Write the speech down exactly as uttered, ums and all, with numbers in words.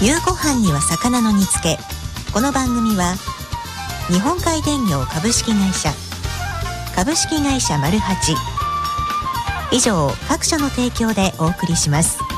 夕ご飯には魚の煮付け。この番組は日本海電業株式会社、株式会社マルハチ以上各社の提供でお送りします。